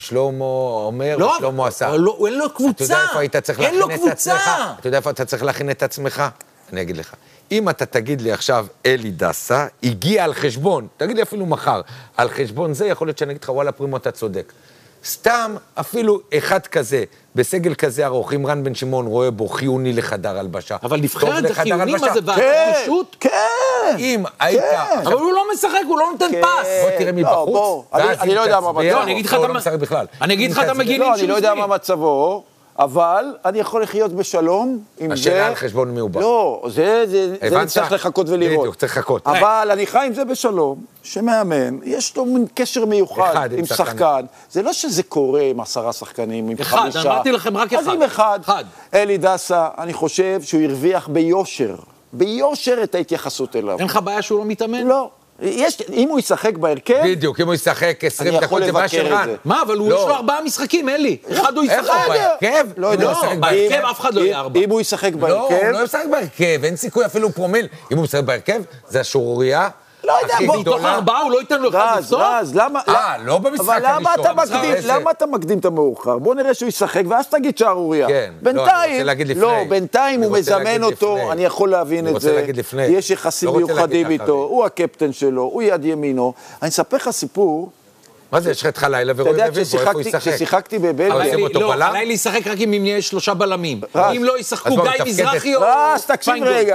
שלמה אומר, לא, ושלמה עשה. אין לו קבוצה. אתה יודע איפה היית צריך להכין את עצמך? אתה יודע איפה אתה צריך להכין את עצמך? אני אגיד לך. אם אתה תגיד לי עכשיו, אלי דסה, הגיע על חשבון, תגיד לי אפילו מחר, על חשבון זה, יכול להיות שאני אגיד לך, וואלה, פרימו, אתה צודק. סתם, אפילו אחד כזה, בסגל כזה ארוך, אם רן בן שמעון רואה בו חיוני לחדר הלבשה. אבל נבחרת זה חיוני, מה זה פשוט? כן. אם היית... אבל הוא לא משחק, הוא לא נותן פס. בוא תראה מבחוץ, אני לא יודע מה מצבו. אני אגיד לך את המגינים לא, אני לא יודע מה מצבו, אבל אני יכול לחיות בשלום עם זה. השאלה על חשבון מי הוא בא. לא, זה צריך לחכות ולראות. בדיוק, צריך לחכות. אבל אני חי עם זה בשלום, שמאמן, יש לו מין קשר מיוחד עם שחקן. זה לא שזה קורה עם 10 שחקנים, עם 5. אחד, אמרתי לכם רק אחד. אז עם אחד. אלי דסה, אני חושב שהוא הרוויח ביושר את ההתייחסות אליו. אין לך בעיה שהוא לא מתאמן? לא. אם הוא ישחק בהרכב... בדיוק, אם הוא ישחק 20 דקות, זה מה שרן. מה, אבל הוא יש לו 4 משחקים, אלי. אחד הוא ישחק. בהרכב? לא יודע. בהרכב אף אחד לא יהיה 4. אם הוא ישחק בהרכב... לא, הוא לא ישחק בהרכב, אין סיכוי אפילו פרומיל. אם הוא ישחק בהרכב, זה השורוריה. לא יודע, מתוך 4 הוא לא ייתן לו אחד לפתור? רז, למה... לא במשחק הראשון. למה אתה מקדים את המאוחר? בוא נראה שהוא ישחק, ואז תגיד שערוריה. כן. בינתיים הוא מזמן אותו, אני יכול להבין את זה. יש יחסים מיוחדים איתו, הוא הקפטן שלו, הוא יד ימינו. אני אספר לך סיפור. מה זה, יש לך את לילה ורואי מבין, איפה הוא ישחק? כששיחקתי בבלגיה... עליי להישחק רק אם נהיה 3 בלמים. אם לא ישחקו גיא מזרחי או... תקשיב רגע,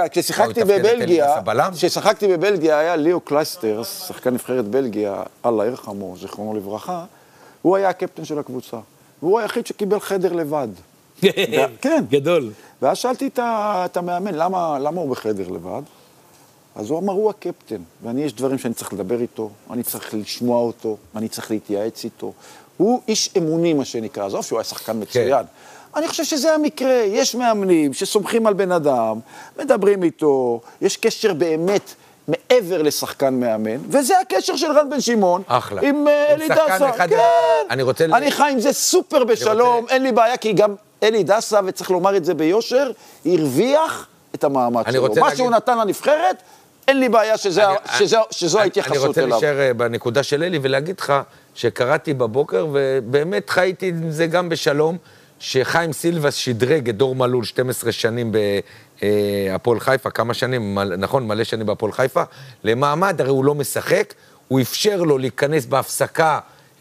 כששיחקתי בבלגיה היה ליאו קלייסטרס, שחקן נבחרת בלגיה, אללה ירחמו, זכרונו לברכה, הוא היה הקפטן של הקבוצה. והוא היחיד שקיבל חדר לבד. כן. גדול. ואז שאלתי את המאמן, למה הוא בחדר לבד? אז הוא אמר, הוא הקפטן, ואני יש דברים שאני צריך לדבר איתו, אני צריך לשמוע אותו, אני צריך להתייעץ איתו. הוא איש אמוני, מה שנקרא, עזוב שהוא היה שחקן מצוין. אני חושב שזה המקרה, יש מאמנים שסומכים על בן אדם, מדברים איתו, יש קשר באמת מעבר לשחקן מאמן, וזה הקשר של רן בן שמעון, עם אלי דסה. כן, אני חי עם זה סופר בשלום, אין לי בעיה, כי גם אלי דסה, וצריך לומר את זה ביושר, הרוויח את המעמד שלו. מה שהוא נתן לנבחרת, אין לי בעיה שזו ההתייחסות אליו. אני רוצה להישאר בנקודה של אלי ולהגיד לך שקראתי בבוקר, ובאמת חייתי עם זה גם בשלום, שחיים סילבס שדרג את דור מלול 12 שנים בהפועל חיפה, כמה שנים, נכון, מלא שנים בהפועל חיפה, למעמד, הרי הוא לא משחק, הוא אפשר לו להיכנס בהפסקה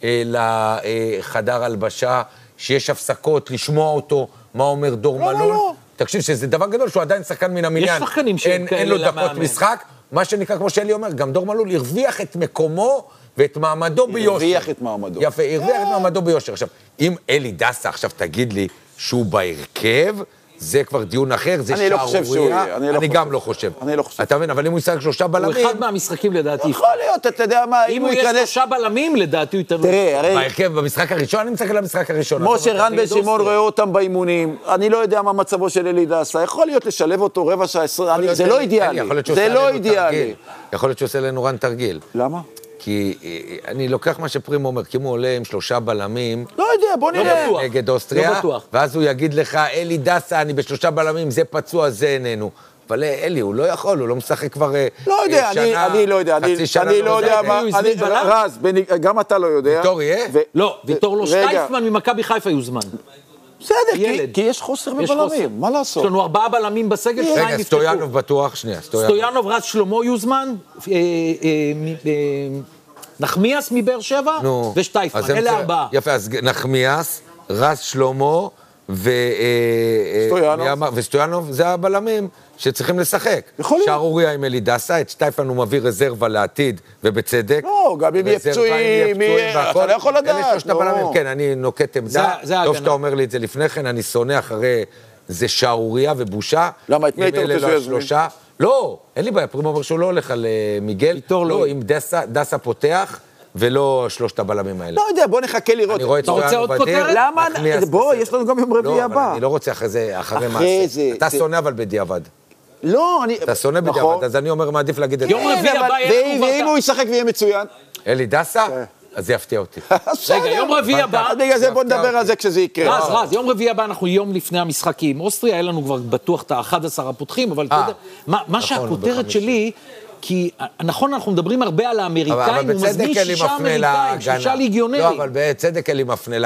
לחדר הלבשה, שיש הפסקות, לשמוע אותו, מה אומר דור מלול. תקשיב שזה דבר גדול, שהוא עדיין שחקן מן המניין. יש שחקנים שהם כאלה למאמן. אין לו דקות משחק, מה שנקרא, כמו שאלי אומר, גם דור מלול הרוויח את מקומו ואת מעמדו ביושר. הרוויח את מעמדו. יפה, הרוויח את מעמדו ביושר. עכשיו, אם אלי דסה עכשיו תגיד לי שהוא בהרכב, זה כבר דיון אחר, זה שערוריה. אני גם לא חושב. אני לא חושב. אתה מבין, אבל אם הוא ישחק 3 בלמים... הוא אחד מהמשחקים לדעתי. יכול להיות, אתה יודע מה, אם הוא יש 3 בלמים, לדעתי הוא ייתן לו... תראה, הרי... בהרכב, במשחק הראשון, אני מצטרף למשחק הראשון. משה רן בן שמעון רואה אותם באימונים, אני לא יודע מה מצבו של אלי דסה, יכול להיות לשלב אותו רבע שעה 20, זה לא אידיאלי. זה לא אידיאלי. יכול להיות שעושה לנו רן תרגיל. למה? כי אני לוקח מה שפרימו אומר, כי אם הוא עולה עם 3 בלמים... לא יודע, בוא נראה. נגד אוסטריה, ואז הוא יגיד לך, אלי דסה, אני ב3 בלמים, זה פצוע, זה איננו. אבל אלי, הוא לא יכול, הוא לא משחק כבר לא יודע, אני לא יודע, אני לא יודע מה... רז, גם אתה לא יודע. ויתור יהיה? לא, ויתור לא שטייפמן ממכבי חיפה יוזמן. בסדר, כי יש חוסר בבלמים, מה לעשות? יש לנו 4 בלמים בסגל, 2 נפתחו. רגע, סטויאנוב בטוח, שנייה, סטויאנוב, רז שלמה יוזמן, נחמיאס מבאר שבע ושטייפמן, אלה 4. יפה, אז נחמיאס, רז שלמה וסטויאנוב, זה הבלמים שצריכים לשחק. שערוריה עם אלי דסה, את שטייפמן הוא מביא רזרבה לעתיד, ובצדק. לא, גם אם יהיה פצועים, אתה לא יכול לדעת. אלה 3 הבלמים, כן, אני נוקט עמדה. טוב שאתה אומר לי את זה לפני כן, אני שונא אחרי זה שערוריה ובושה. למה, את מי היית רוצה שהוא יזמין? לא, אין לי בעיה, פרימו אומר שהוא לא הולך על מיגל. לא, אם דסה פותח, ולא 3 הבלמים האלה. לא יודע, בוא נחכה לראות. אתה רוצה עוד כותרת? למה? בוא, יש לנו גם יום רביעי הבא. לא, אני לא רוצה אחרי מעשה. אתה שונא אבל בדיעבד. לא, אני... אתה שונא בדיעבד, אז אני אומר, מעדיף להגיד את זה. יום רביעי הבא ואם הוא ישחק ויהיה מצוין? אלי דסה? אז זה יפתיע אותי. רגע, יום רביעי הבא... בגלל זה בוא נדבר על זה כשזה יקרה. רז, יום רביעי הבא אנחנו יום לפני המשחקים. אוסטריה, היה לנו כבר בטוח את ה-11 הפותחים, אבל אתה יודע, מה שהכותרת שלי... כי נכון, אנחנו מדברים הרבה על האמריקאים, הוא מזמין 6 אמריקאים, 6 ליגיונרים. לא, אבל בצדק אלי מפנה